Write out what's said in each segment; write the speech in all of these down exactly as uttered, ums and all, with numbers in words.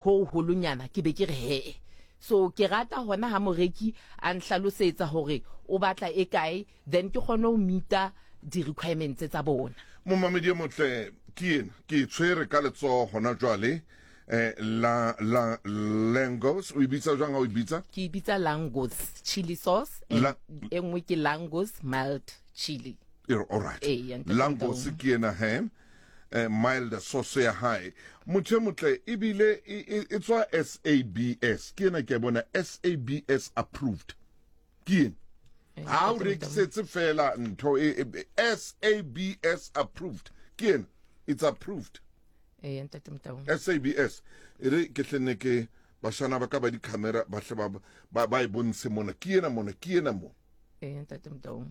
ho holonyana ke be ke re he. So ke rata hona ha moreki a nhlalosetsa hore o batla e kae, then ke kgone ho meeta di requirements tsa bona. Momamedi motle ke ena ke tshwere ka letso hona jwale eh la la Langos o ibitsa jwang o ibitsa ke ibitsa Langos chili sauce La, engwe ke Langos mild chili. all right. Eh, Langos ke ena he eh, mild sauce ya hae motho motle ibile it's wa S A B S ke ena ke bona S A B S approved ke ena ha o rekisetse fela ntho S A B S approved ke ena it's approved. Eh ntate Mtaung. S A B S ere ke tlene ke bashana ba ka ba di camera ba hle ba ba e bonse mona ke ena mona ke ena mo. Eh ntate Mtaung.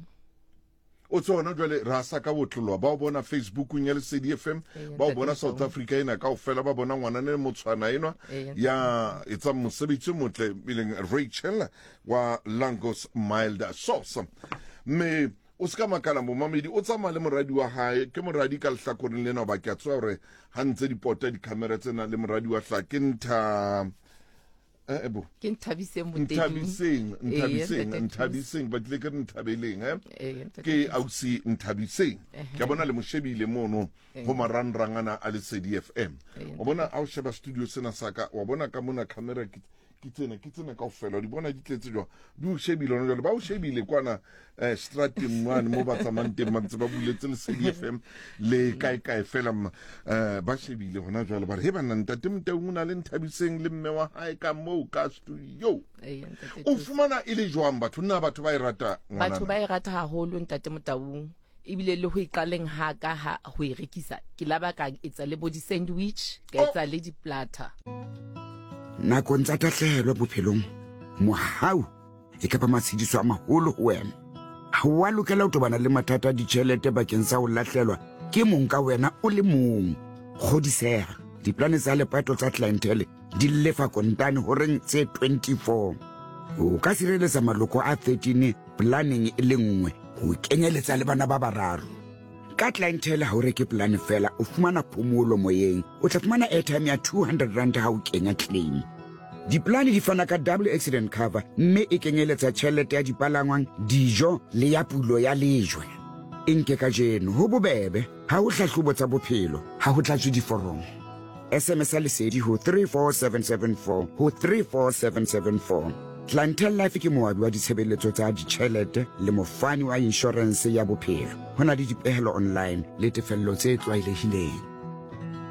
O tsona jwale ra sa ka botlolo ba o bona Facebook nya le C D F M ba o bona South Africa ina ka o fela ba bona ngwana ne motshwana enwa ya etsa mosebetsi motle bileng Rachel wa Langos mild sauce me o ska makala mo mamedi o tsama le moradi wa hae ke moradi ka lehlakoreng lena ba ke a tswa hore ha ntse di pota di camera tsena le moradi wa hla ke ntha eh ebo ke nthabiseng moteng nthabiseng nthabiseng nthabiseng ba tle ke nthabeleng eh ke ausi nthabiseng ke bona le moshebile mono ho maranrangana a le C D F M o bona a o sheba studio sena saka wa bona ka mona camera ke tsena ke tsena ka ofela di bona di tletse jwa di o shebile no ba o shebile kwana eh strating one mo ba tsamante mantse ba buletse le C D F M le kae kae fela eh ba shebile hona jwale ba re he bana ntate Mtaung na le Nthabiseng le mme wa hae ka mo ka studio o fumana ile jwang batho nna batho ba irata ngwana batho ba irata haholo ntate Mtaung ibile le ho iqaleng ha ka ha ho irekisa ke laba ka etsa le body sandwich ka etsa le di platter nakong tsa tahlehelo bophelong mohau e ka ba matshidiso a maholo ho wena ha wa lokela ho tobana le mathata a ditjhelete bakeng sa ho lahlelwa ke mong ka wena o le mong kgodiseha diplane tsa lepato tsa clientele di lefa kontane ho reng tse twenty-four o ka sireletsa maloko a thirteen planning e le nngwe ho kenyeletsa le bana ba bararo ka clientele ha o reke plan fela o fumana phomolo moyeng o tla fumana airtime ya two hundred rand ha o kenya claim diplane di fana ka double accident cover mme e kenyeletsa tjhelete ya dipalangwang dijo le ya pulo ya lejwe e nke ka jeno ho bobebe ha o hlahlobo tsa bophelo ha ho tlatswe diforomo S M S a lesedi ho three four seven seven four ho three four seven seven four Clientele Life ke moabi wa ditshebeletso tsa ditjhelete le mofani wa insurance ya bophelo. Hona le dipehelo online le tefello tse tlwaelehileng.